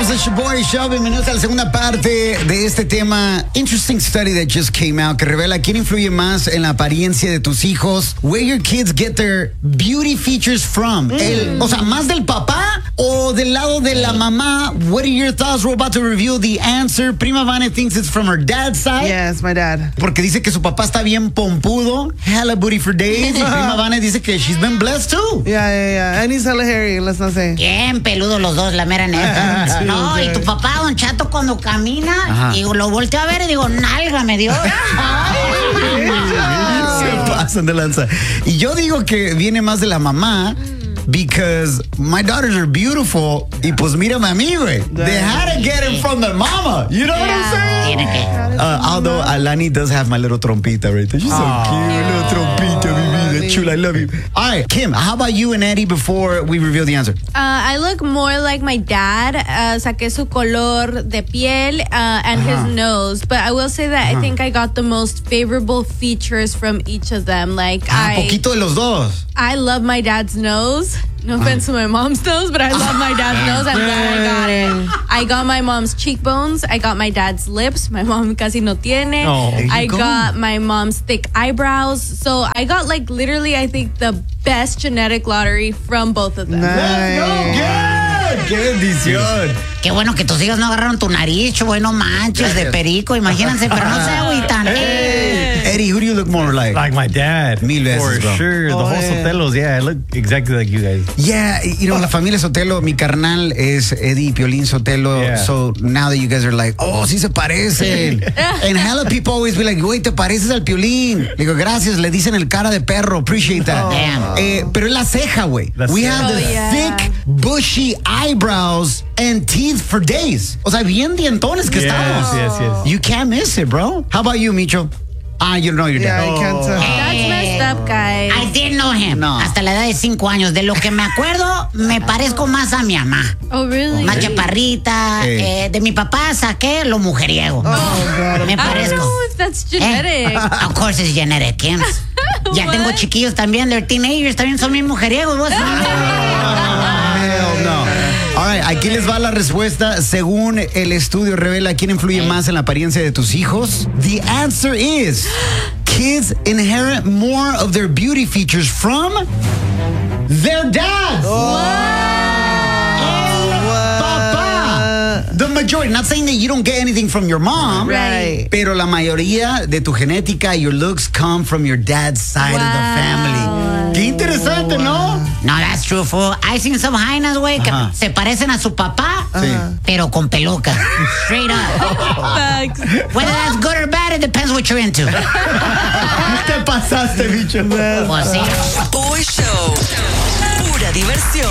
Bienvenidos a Shoboy Show, bienvenidos a la segunda parte de este tema. Interesting study that just came out que revela quién influye más en la apariencia de tus hijos. Where your kids get their beauty features from. O sea, más del papá o del lado de la mamá. What are your thoughts? We're about to reveal the answer. Prima Vane thinks it's from her dad's side. Yes, my dad. Porque dice que su papá está bien pompudo. Hella booty for days. Y Prima Vane dice que she's been blessed too. Yeah. And he's hella hairy, let's not say. Bien peludos los dos, la mera neta. No, y tu papá, Don Chato, cuando camina, y lo volteo a ver y digo, nalga me dio. Se pasan de lanza. Y yo digo que viene más de la mamá. Because my daughters are beautiful. Y pues mírame a mí, güey. They had to get it from their mama. You know what I'm saying? Tiene que. Although Alani does have my little trompita right there. She's so cute. Little trompita, mi vida chula. I love you. All right, Kim, how about you and Eddie before we reveal the answer? I look more like my dad. Saqué su color de piel and his nose. But I will say that I think I got the most favorable features from each of them. Like Poquito de los dos. I love my dad's nose. No offense to my mom's nose, but I love my dad's nose. I'm glad I got it. I got my mom's cheekbones. I got my dad's lips. My mom casi no tiene. I got my mom's thick eyebrows. So I got like literally, I think, the best genetic lottery from both of them. Let's go, good. ¡Qué bendición! Qué bueno que tus hijos no agarraron tu nariz, güey, no manches, de perico, imagínense, pero no se agüitan. Eddie, who do you look more like? Like my dad. Mil veces, for bro. sure. The whole Sotelos, I look exactly like you guys. Yeah, you know, la familia Sotelo, mi carnal es Eddie Piolín Sotelo. Yeah. So now that you guys are like, oh, sí se parecen. And hella people always be like, güey, te pareces al Piolín. Le digo, gracias, le dicen el cara de perro. Appreciate that. Pero es la ceja, güey. We have the thick, bushy eyebrows and teeth for days. O sea, bien dientones que estamos. Yes. You can't miss it, bro. How about you, Micho? You know your dad. Yeah, I can't tell. That's messed up, guys. I didn't know him. No. Hasta la edad de 5 años. De lo que me acuerdo, me parezco más a mi mamá. Oh, really? Más chaparrita. De mi papá saqué lo mujeriego. Me I don't parezco. know if that's genetic. Of course it's genetic, Kim. Ya tengo chiquillos también, they're teenagers, también son bien mujeriegos. ¿Vos? Hell no. All right, aquí les va la respuesta. Según el estudio revela quién influye más en la apariencia de tus hijos. The answer is kids inherit more of their beauty features from their dads. The majority, not saying that you don't get anything from your mom, Right. pero la mayoría de tu genética, your looks come from your dad's side of the family. Qué interesante, ¿no? No, that's true, fool. I've seen some jainas, güey, que se parecen a su papá, pero con peluca. Straight up. Facts. Whether that's good or bad, it depends what you're into. Te pasaste, bicho. Pues sí. Boy Show. Pura diversión.